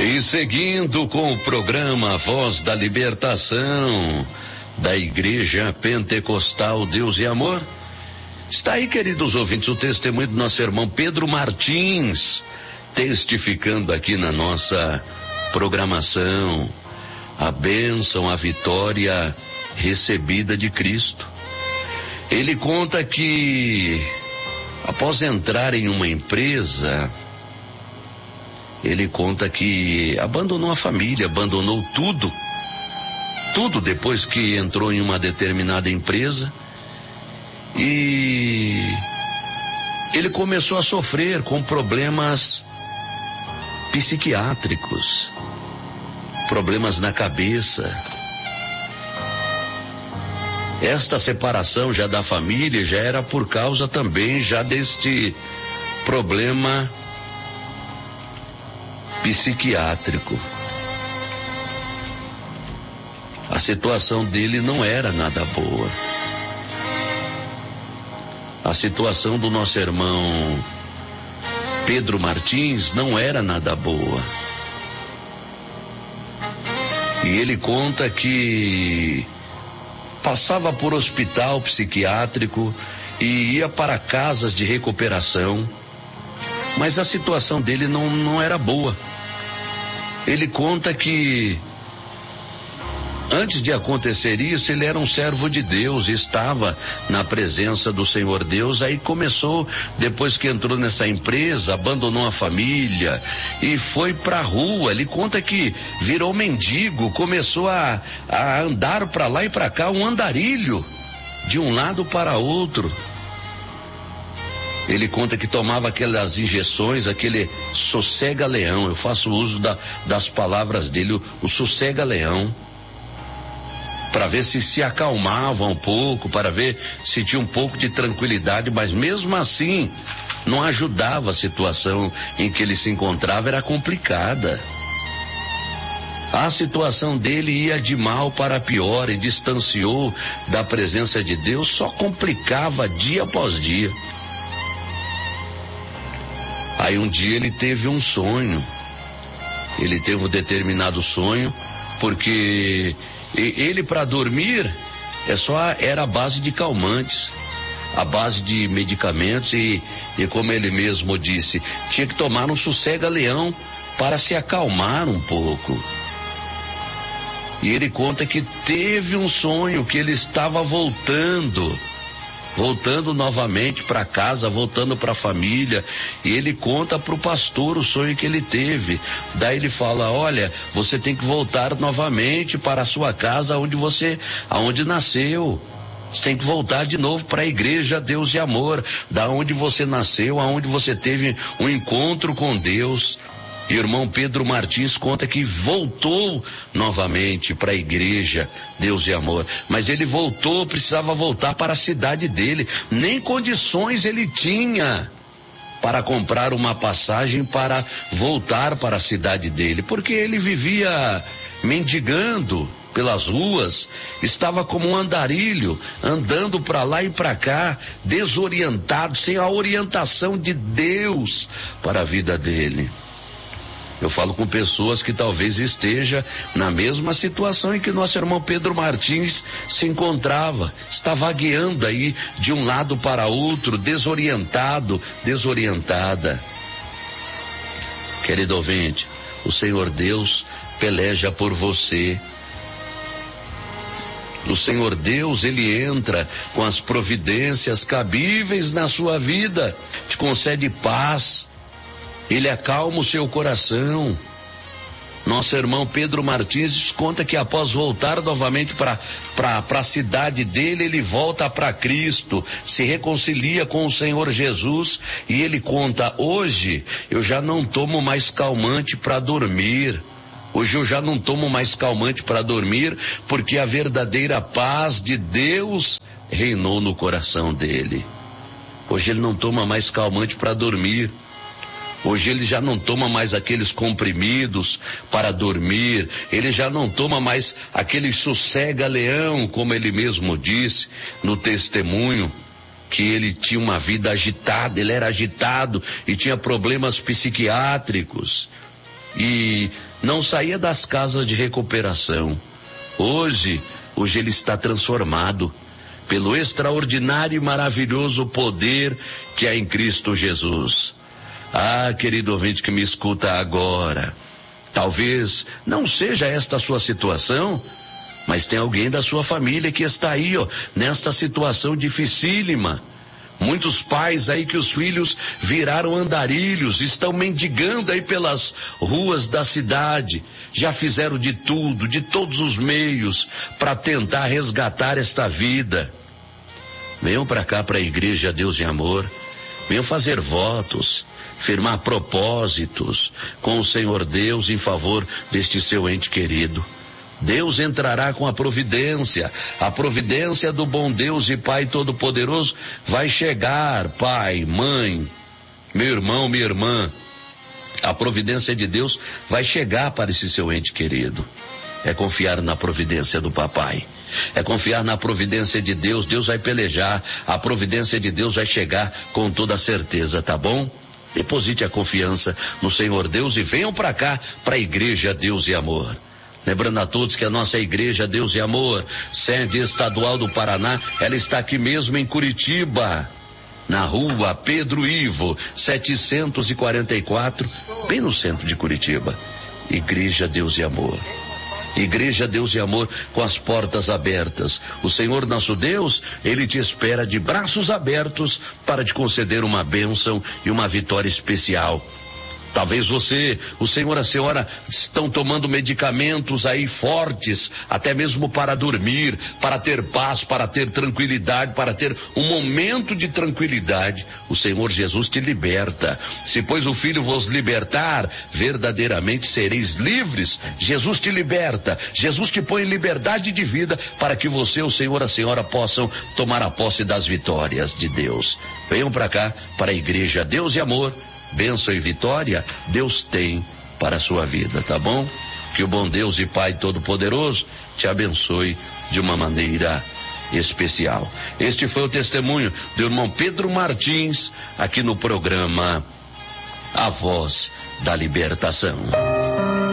E seguindo com o programa Voz da Libertação da Igreja Pentecostal Deus e Amor, está aí, queridos ouvintes, o testemunho do nosso irmão Pedro Martins, testificando aqui na nossa programação a bênção, a vitória recebida de Cristo. Ele conta que após entrar em uma empresa, ele conta que abandonou a família, abandonou tudo depois que entrou em uma determinada empresa, e ele começou a sofrer com problemas psiquiátricos, problemas na cabeça. Esta separação já da família já era por causa também já deste problema psiquiátrico. A situação dele não era nada boa. A situação do nosso irmão Pedro Martins não era nada boa. E ele conta que passava por hospital psiquiátrico e ia para casas de recuperação, mas a situação dele não era boa. Ele conta que antes de acontecer isso, ele era um servo de Deus, estava na presença do Senhor Deus. Aí começou, depois que entrou nessa empresa, abandonou a família e foi pra rua. Ele conta que virou mendigo, começou a andar pra lá e pra cá, um andarilho, de um lado para outro. Ele conta que tomava aquelas injeções, aquele sossega-leão. Eu faço uso das palavras dele, o sossega-leão, para ver se acalmava um pouco, para ver se tinha um pouco de tranquilidade, mas mesmo assim não ajudava. A situação em que ele se encontrava era complicada. A situação dele ia de mal para pior e distanciou da presença de Deus, só complicava dia após dia. Aí um dia ele teve um sonho, ele teve um determinado sonho, porque ele para dormir era a base de calmantes, a base de medicamentos e como ele mesmo disse, tinha que tomar um sossega-leão para se acalmar um pouco. E ele conta que teve um sonho que ele estava voltando novamente para casa, voltando para a família, e ele conta para o pastor o sonho que ele teve. Daí ele fala: olha, você tem que voltar novamente para a sua casa aonde nasceu. Você tem que voltar de novo para a igreja Deus e Amor, da onde você nasceu, aonde você teve um encontro com Deus. E o irmão Pedro Martins conta que voltou novamente para a igreja Deus e Amor, mas ele precisava voltar para a cidade dele, nem condições ele tinha para comprar uma passagem para voltar para a cidade dele, porque ele vivia mendigando pelas ruas, estava como um andarilho, andando para lá e para cá, desorientado, sem a orientação de Deus para a vida dele. Eu falo com pessoas que talvez esteja na mesma situação em que nosso irmão Pedro Martins se encontrava, está vagueando aí de um lado para outro, desorientado, desorientada. Querido ouvinte, o Senhor Deus peleja por você. O Senhor Deus, Ele entra com as providências cabíveis na sua vida, te concede paz, Ele acalma o seu coração. Nosso irmão Pedro Martins conta que após voltar novamente para a cidade dele, ele volta para Cristo, se reconcilia com o Senhor Jesus, e ele conta: hoje eu já não tomo mais calmante para dormir. Hoje eu já não tomo mais calmante para dormir, porque a verdadeira paz de Deus reinou no coração dele. Hoje ele não toma mais calmante para dormir. Hoje ele já não toma mais aqueles comprimidos para dormir, ele já não toma mais aquele sossega-leão, como ele mesmo disse no testemunho, que ele tinha uma vida agitada, ele era agitado e tinha problemas psiquiátricos. E não saía das casas de recuperação. Hoje ele está transformado pelo extraordinário e maravilhoso poder que há em Cristo Jesus. Ah, querido ouvinte que me escuta agora, talvez não seja esta a sua situação, mas tem alguém da sua família que está aí, nesta situação dificílima. Muitos pais aí que os filhos viraram andarilhos, estão mendigando aí pelas ruas da cidade, já fizeram de tudo, de todos os meios, para tentar resgatar esta vida. Venham para cá, para a Igreja Deus e Amor, venham fazer votos, firmar propósitos com o Senhor Deus em favor deste seu ente querido. Deus entrará com a providência do bom Deus e Pai Todo-Poderoso vai chegar. Pai, mãe, meu irmão, minha irmã, a providência de Deus vai chegar para esse seu ente querido. É confiar na providência do papai, é confiar na providência de Deus. Deus vai pelejar, a providência de Deus vai chegar com toda certeza, tá bom? Deposite a confiança no Senhor Deus e venham para cá, para a Igreja Deus e Amor. Lembrando a todos que a nossa Igreja Deus e Amor, sede estadual do Paraná, ela está aqui mesmo em Curitiba, na rua Pedro Ivo, 744, bem no centro de Curitiba. Igreja Deus e Amor. Igreja Deus e Amor com as portas abertas. O Senhor nosso Deus, Ele te espera de braços abertos para te conceder uma bênção e uma vitória especial. Talvez você, o Senhor e a senhora estão tomando medicamentos aí fortes, até mesmo para dormir, para ter paz, para ter tranquilidade, para ter um momento de tranquilidade. O Senhor Jesus te liberta. Se pois o Filho vos libertar, verdadeiramente sereis livres. Jesus te liberta. Jesus te põe em liberdade de vida para que você, o Senhor e a senhora possam tomar a posse das vitórias de Deus. Venham para cá, para a Igreja Deus e Amor. Bênção e vitória Deus tem para a sua vida, tá bom? Que o bom Deus e Pai Todo-Poderoso te abençoe de uma maneira especial. Este foi o testemunho do irmão Pedro Martins, aqui no programa A Voz da Libertação.